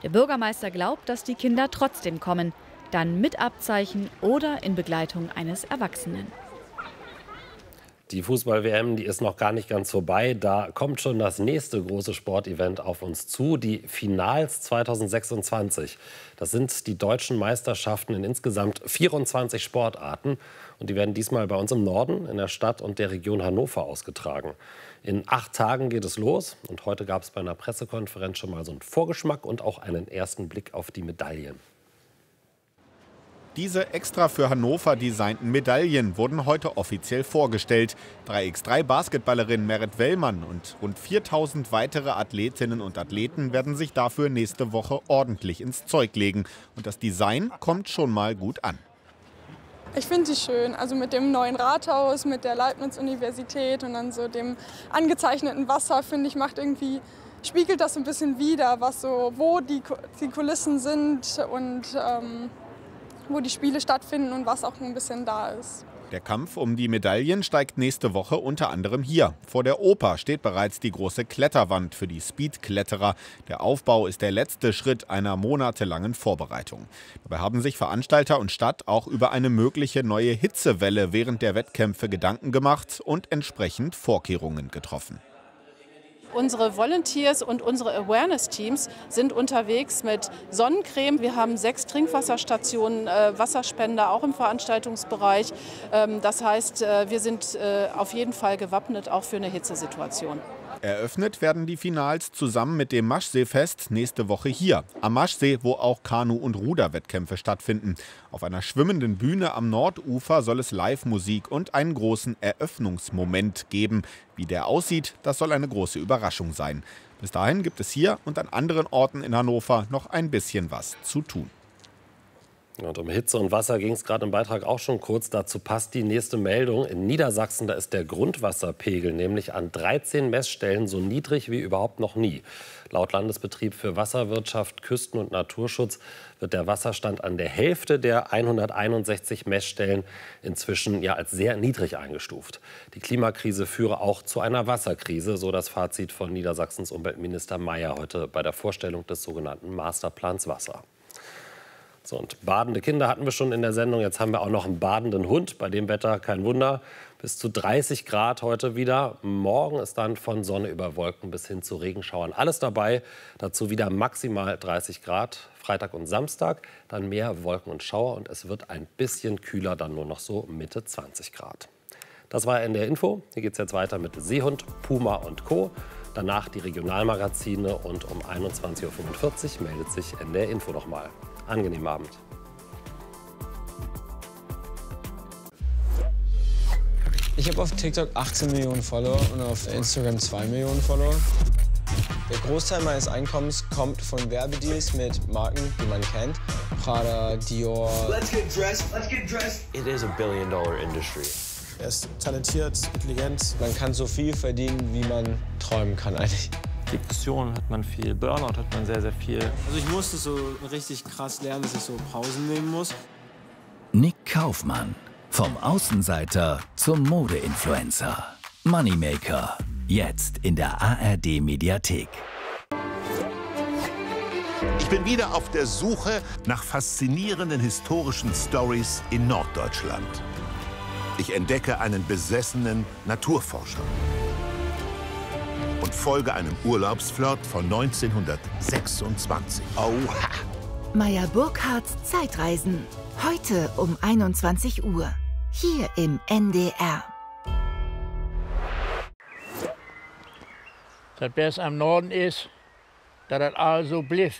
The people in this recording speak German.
Der Bürgermeister glaubt, dass die Kinder trotzdem kommen, dann mit Abzeichen oder in Begleitung eines Erwachsenen. Die Fußball-WM, die ist noch gar nicht ganz vorbei. Da kommt schon das nächste große Sportevent auf uns zu, die Finals 2026. Das sind die deutschen Meisterschaften in insgesamt 24 Sportarten. Und die werden diesmal bei uns im Norden, in der Stadt und der Region Hannover ausgetragen. In 8 Tagen geht es los. Und heute gab es bei einer Pressekonferenz schon mal so einen Vorgeschmack und auch einen ersten Blick auf die Medaillen. Diese extra für Hannover designten Medaillen wurden heute offiziell vorgestellt. 3x3-Basketballerin Merit Wellmann und rund 4000 weitere Athletinnen und Athleten werden sich dafür nächste Woche ordentlich ins Zeug legen. Und das Design kommt schon mal gut an. Ich finde sie schön, also mit dem neuen Rathaus, mit der Leibniz-Universität und dann so dem angezeichneten Wasser, finde ich, spiegelt das so ein bisschen wider, wo die Kulissen sind und wo die Spiele stattfinden und was auch ein bisschen da ist. Der Kampf um die Medaillen steigt nächste Woche unter anderem hier. Vor der Oper steht bereits die große Kletterwand für die Speedkletterer. Der Aufbau ist der letzte Schritt einer monatelangen Vorbereitung. Dabei haben sich Veranstalter und Stadt auch über eine mögliche neue Hitzewelle während der Wettkämpfe Gedanken gemacht und entsprechend Vorkehrungen getroffen. Unsere Volunteers und unsere Awareness-Teams sind unterwegs mit Sonnencreme. Wir haben 6 Trinkwasserstationen, Wasserspender auch im Veranstaltungsbereich. Das heißt, wir sind auf jeden Fall gewappnet, auch für eine Hitzesituation. Eröffnet werden die Finals zusammen mit dem Maschseefest nächste Woche hier. Am Maschsee, wo auch Kanu- und Ruderwettkämpfe stattfinden. Auf einer schwimmenden Bühne am Nordufer soll es Live-Musik und einen großen Eröffnungsmoment geben. Wie der aussieht, das soll eine große Überraschung sein. Bis dahin gibt es hier und an anderen Orten in Hannover noch ein bisschen was zu tun. Und um Hitze und Wasser ging es gerade im Beitrag auch schon kurz. Dazu passt die nächste Meldung. In Niedersachsen, da ist der Grundwasserpegel nämlich an 13 Messstellen so niedrig wie überhaupt noch nie. Laut Landesbetrieb für Wasserwirtschaft, Küsten- und Naturschutz wird der Wasserstand an der Hälfte der 161 Messstellen inzwischen als sehr niedrig eingestuft. Die Klimakrise führe auch zu einer Wasserkrise, so das Fazit von Niedersachsens Umweltminister Mayer heute bei der Vorstellung des sogenannten Masterplans Wasser. So, und badende Kinder hatten wir schon in der Sendung. Jetzt haben wir auch noch einen badenden Hund. Bei dem Wetter kein Wunder. Bis zu 30 Grad heute wieder. Morgen ist dann von Sonne über Wolken bis hin zu Regenschauern alles dabei. Dazu wieder maximal 30 Grad. Freitag und Samstag dann mehr Wolken und Schauer. Und es wird ein bisschen kühler, dann nur noch so Mitte 20 Grad. Das war NDR Info. Hier geht es jetzt weiter mit Seehund, Puma und Co. Danach die Regionalmagazine und um 21:45 Uhr meldet sich NDR Info noch mal. Angenehmen Abend. Ich habe auf TikTok 18 Millionen Follower und auf Instagram 2 Millionen Follower. Der Großteil meines Einkommens kommt von Werbedeals mit Marken, die man kennt. Prada, Dior. Let's get dressed. Let's get dressed. It is a billion-dollar industry. Er ist talentiert, intelligent. Man kann so viel verdienen, wie man träumen kann eigentlich. Depressionen hat man viel, Burnout hat man sehr, sehr viel. Also ich musste so richtig krass lernen, dass ich so Pausen nehmen muss. Nick Kaufmann. Vom Außenseiter zum Mode-Influencer. Moneymaker. Jetzt in der ARD-Mediathek. Ich bin wieder auf der Suche nach faszinierenden historischen Stories in Norddeutschland. Ich entdecke einen besessenen Naturforscher und folge einem Urlaubsflirt von 1926. Oha! Meyer Burkhardts Zeitreisen. Heute um 21 Uhr. Hier im NDR. Das Beste am Norden ist, dass das alles so bliff